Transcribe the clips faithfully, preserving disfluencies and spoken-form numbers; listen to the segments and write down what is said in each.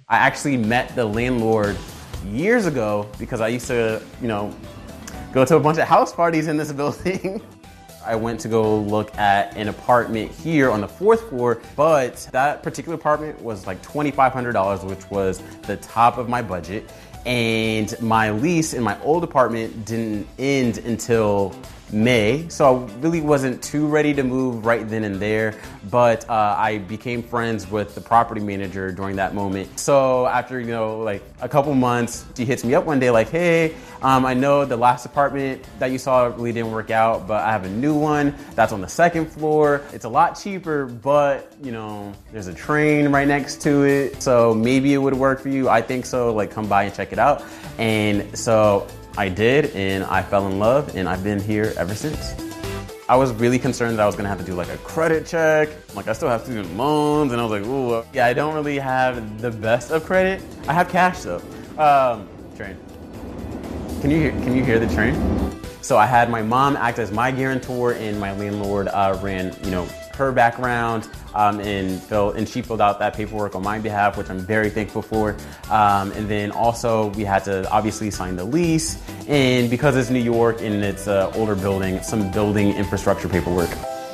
I actually met the landlord years ago because I used to, you know, go to a bunch of house parties in this building. I went to go look at an apartment here on the fourth floor, but that particular apartment was like twenty-five hundred dollars, which was the top of my budget. And my lease in my old apartment didn't end until May, so I really wasn't too ready to move right then and there, but uh, I became friends with the property manager during that moment. So after, you know, like a couple months, she hits me up one day like, hey, um, I know the last apartment that you saw really didn't work out, but I have a new one that's on the second floor. It's a lot cheaper, but, you know, there's a train right next to it, so maybe it would work for you. I think so, like come by and check it out. And so I did, and I fell in love, and I've been here ever since. I was really concerned that I was gonna have to do like a credit check. Like I still have student loans, and I was like, ooh. Yeah, I don't really have the best of credit. I have cash though. Um, train. Can you hear, can you hear the train? So I had my mom act as my guarantor, and my landlord uh, ran, you know, her background, um, and, fill, and she filled out that paperwork on my behalf, which I'm very thankful for. Um, and then also we had to obviously sign the lease, and because it's New York and it's an older building, some building infrastructure paperwork.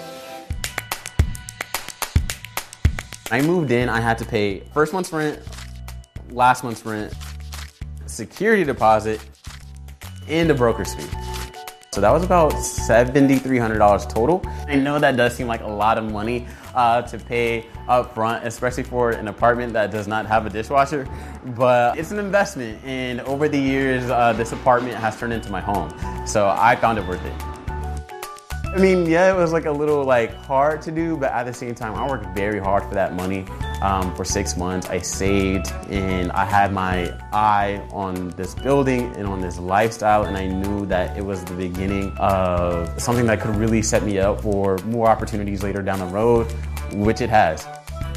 I moved in, I had to pay first month's rent, last month's rent, security deposit, and a broker's fee. So that was about seven thousand three hundred dollars total. I know that does seem like a lot of money uh, to pay up front, especially for an apartment that does not have a dishwasher, but it's an investment. And over the years, uh, this apartment has turned into my home. So I found it worth it. I mean, yeah, it was like a little like hard to do, but at the same time, I worked very hard for that money. Um, for six months, I saved, and I had my eye on this building and on this lifestyle, and I knew that it was the beginning of something that could really set me up for more opportunities later down the road, which it has.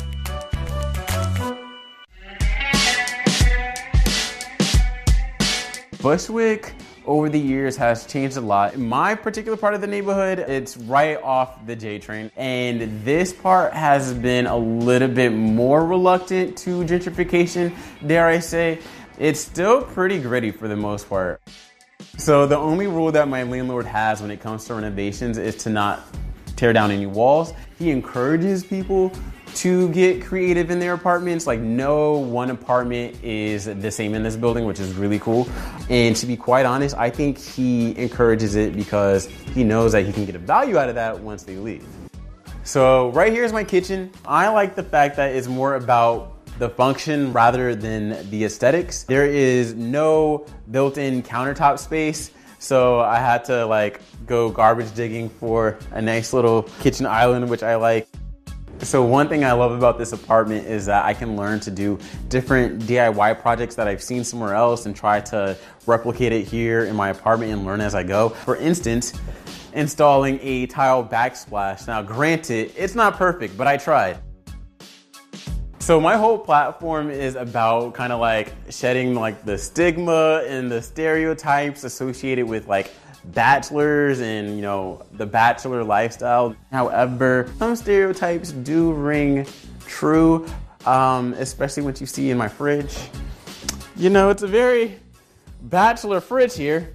Bushwick over the years has changed a lot. In my particular part of the neighborhood, it's right off the J train, and this part has been a little bit more reluctant to gentrification, dare I say. It's still pretty gritty for the most part. So the only rule that my landlord has when it comes to renovations is to not tear down any walls. He encourages people to get creative in their apartments. Like no one apartment is the same in this building, which is really cool. And to be quite honest, I think he encourages it because he knows that he can get a value out of that once they leave. So right here is my kitchen. I like the fact that it's more about the function rather than the aesthetics. There is no built-in countertop space, so I had to like go garbage digging for a nice little kitchen island, which I like. So one thing I love about this apartment is that I can learn to do different D I Y projects that I've seen somewhere else and try to replicate it here in my apartment and learn as I go. For instance, installing a tile backsplash. Now granted, it's not perfect, but I tried. So my whole platform is about kind of like shedding like the stigma and the stereotypes associated with like bachelors and, you know, the bachelor lifestyle. However, some stereotypes do ring true, um, especially what you see in my fridge. You know, it's a very bachelor fridge here.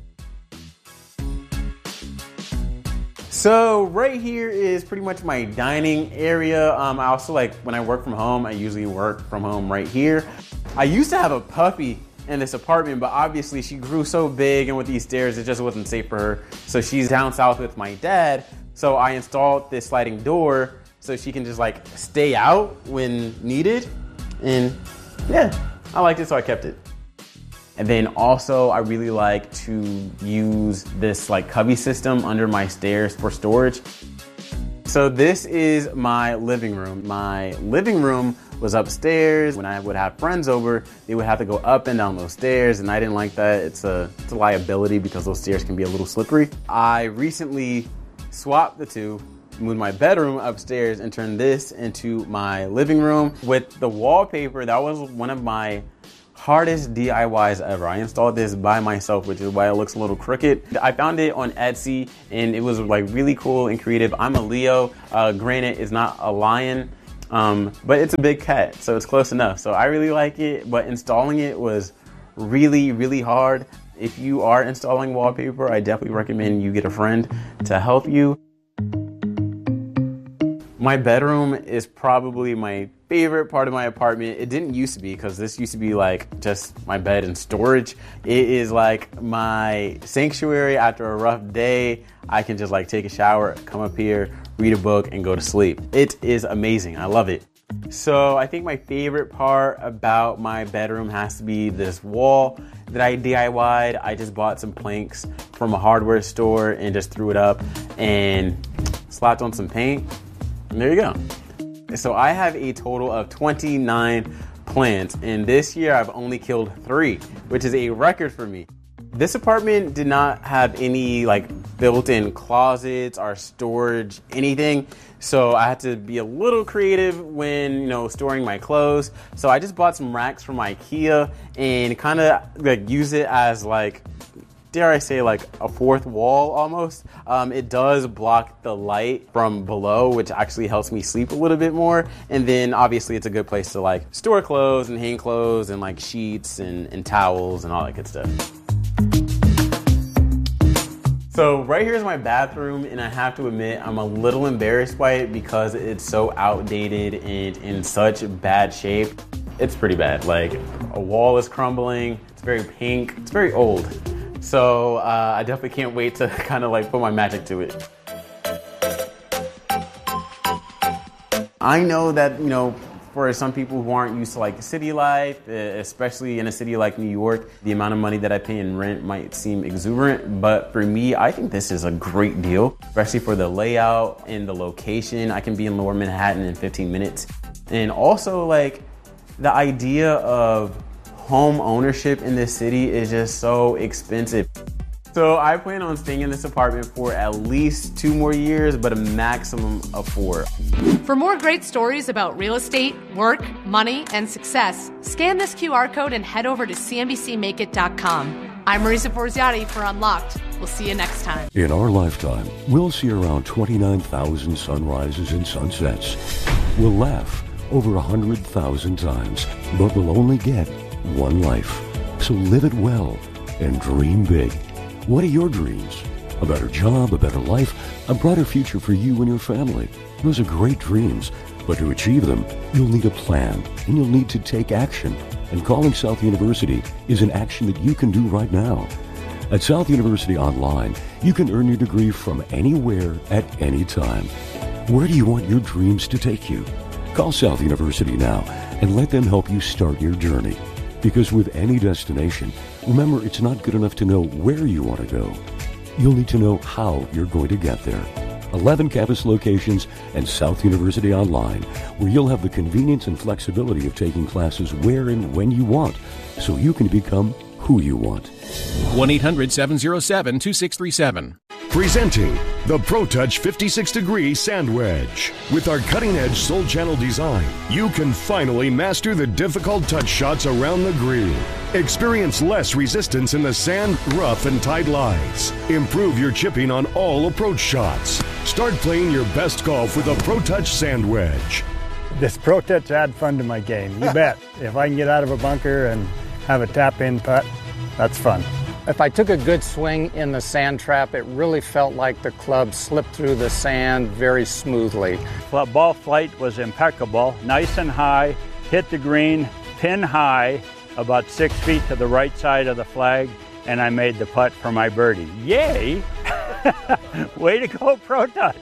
So right here is pretty much my dining area. Um, I also like, when I work from home, I usually work from home right here. I used to have a puppy in this apartment, but obviously she grew so big, and with these stairs, it just wasn't safe for her. So she's down south with my dad. So I installed this sliding door so she can just like stay out when needed. And yeah, I liked it, so I kept it. And then also I really like to use this like cubby system under my stairs for storage. So this is my living room. My living room was upstairs. When I would have friends over, they would have to go up and down those stairs, and I didn't like that. It's a, it's a liability because those stairs can be a little slippery. I recently swapped the two, moved my bedroom upstairs, and turned this into my living room. With the wallpaper, that was one of my hardest D I Ys ever. I installed this by myself, which is why it looks a little crooked. I found it on Etsy, and it was like really cool and creative. I'm a Leo. Uh, granted, it's not a lion, Um, but it's a big cat, so it's close enough. So I really like it, but installing it was really, really hard. If you are installing wallpaper, I definitely recommend you get a friend to help you. My bedroom is probably my favorite part of my apartment. It didn't used to be, because this used to be like just my bed and storage. It is like my sanctuary after a rough day. I can just like take a shower, come up here, read a book, and go to sleep. It is amazing. I love it. So I think my favorite part about my bedroom has to be this wall that I D I Y'd. I just bought some planks from a hardware store and just threw it up and slapped on some paint. And there you go. So I have a total of twenty-nine plants, and this year I've only killed three, which is a record for me. This apartment did not have any like built-in closets or storage, anything. So I had to be a little creative when, you know, storing my clothes. So I just bought some racks from IKEA and kind of like use it as like, dare I say, like a fourth wall almost. Um, it does block the light from below, which actually helps me sleep a little bit more. And then obviously it's a good place to like store clothes and hang clothes and like sheets and, and towels and all that good stuff. So right here is my bathroom, and I have to admit I'm a little embarrassed by it because it's so outdated and in such bad shape. It's pretty bad. Like, a wall is crumbling, it's very pink, it's very old. So uh, I definitely can't wait to kind of like put my magic to it. I know that, you know, for some people who aren't used to like city life, especially in a city like New York, the amount of money that I pay in rent might seem exuberant. But for me, I think this is a great deal, especially for the layout and the location. I can be in Lower Manhattan in fifteen minutes. And also like the idea of home ownership in this city is just so expensive. So I plan on staying in this apartment for at least two more years, but a maximum of four. For more great stories about real estate, work, money, and success, scan this Q R code and head over to C N B C make it dot com. I'm Marisa Forziati for Unlocked. We'll see you next time. In our lifetime, we'll see around twenty-nine thousand sunrises and sunsets. We'll laugh over one hundred thousand times, but we'll only get one life. So live it well and dream big. What are your dreams? A better job, a better life, a brighter future for you and your family. Those are great dreams, but to achieve them, you'll need a plan, and you'll need to take action. And calling South University is an action that you can do right now. At South University Online, you can earn your degree from anywhere at any time. Where do you want your dreams to take you? Call South University now and let them help you start your journey. Because with any destination, remember, it's not good enough to know where you want to go. You'll need to know how you're going to get there. eleven campus locations and South University Online, where you'll have the convenience and flexibility of taking classes where and when you want, so you can become who you want. one eight hundred seven oh seven two six three seven. Presenting the ProTouch fifty-six degree Sand Wedge. With our cutting-edge Soul Channel design, you can finally master the difficult touch shots around the green. Experience less resistance in the sand, rough, and tight lies. Improve your chipping on all approach shots. Start playing your best golf with a ProTouch Sand Wedge. This ProTouch add fun to my game, you bet. If I can get out of a bunker and have a tap-in putt, that's fun. If I took a good swing in the sand trap, it really felt like the club slipped through the sand very smoothly. Well, ball flight was impeccable, nice and high, hit the green, pin high, about six feet to the right side of the flag, and I made the putt for my birdie. Yay! Way to go, ProTouch!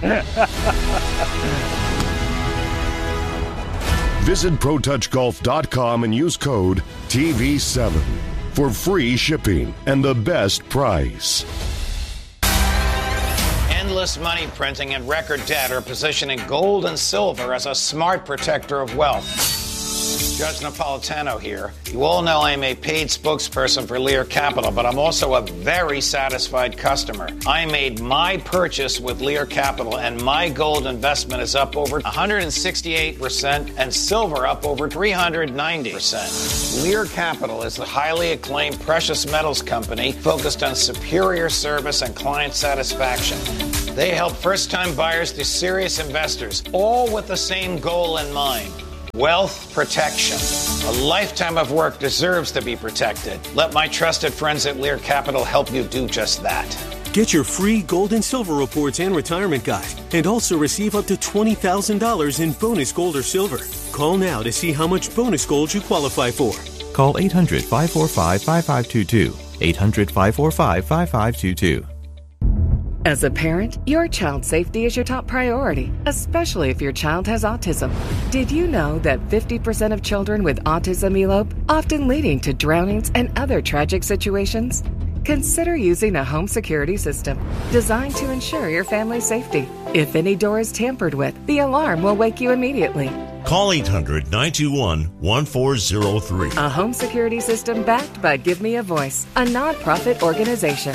Visit Pro Touch Golf dot com and use code T V seven for free shipping and the best price. Endless money printing and record debt are positioning gold and silver as a smart protector of wealth. Judge Napolitano here. You all know I'm a paid spokesperson for Lear Capital, but I'm also a very satisfied customer. I made my purchase with Lear Capital, and my gold investment is up over one hundred sixty-eight percent and silver up over three hundred ninety percent. Lear Capital is a highly acclaimed precious metals company focused on superior service and client satisfaction. They help first-time buyers to serious investors, all with the same goal in mind. Wealth protection. A lifetime of work deserves to be protected. Let my trusted friends at Lear Capital help you do just that. Get your free gold and silver reports and retirement guide, and also receive up to twenty thousand dollars in bonus gold or silver. Call now to see how much bonus gold you qualify for. Call eight hundred, five four five, five five two two. eight hundred, five four five, five five two two. As a parent, your child's safety is your top priority, especially if your child has autism. Did you know that fifty percent of children with autism elope, often leading to drownings and other tragic situations? Consider using a home security system designed to ensure your family's safety. If any door is tampered with, the alarm will wake you immediately. Call eight hundred, nine two one, one four zero three. A home security system backed by Give Me a Voice, a nonprofit organization.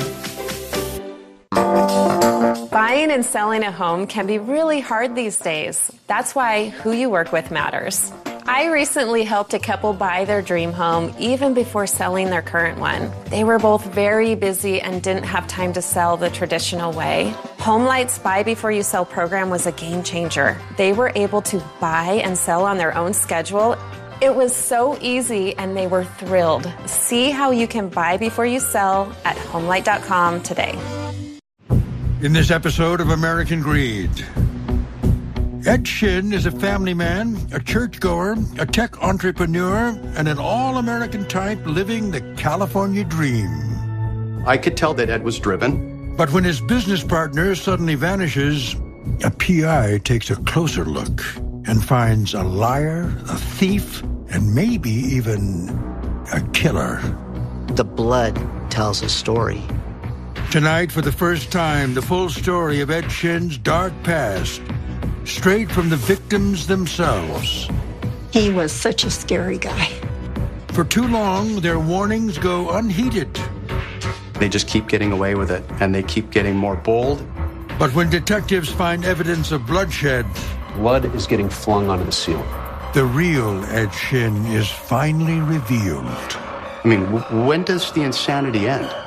Buying and selling a home can be really hard these days. That's why who you work with matters. I recently helped a couple buy their dream home even before selling their current one. They were both very busy and didn't have time to sell the traditional way. HomeLight's Buy Before You Sell program was a game changer. They were able to buy and sell on their own schedule. It was so easy and they were thrilled. See how you can buy before you sell at homelight dot com today. In this episode of American Greed, Ed Shin is a family man, a churchgoer, a tech entrepreneur, and an all-American type living the California dream. I could tell that Ed was driven. But when his business partner suddenly vanishes, a P I takes a closer look and finds a liar, a thief, and maybe even a killer. The blood tells a story. Tonight, for the first time, the full story of Ed Shin's dark past, straight from the victims themselves. He was such a scary guy. For too long, their warnings go unheeded. They just keep getting away with it, and they keep getting more bold. But when detectives find evidence of bloodshed, blood is getting flung onto the ceiling. The real Ed Shin is finally revealed. I mean, w- when does the insanity end?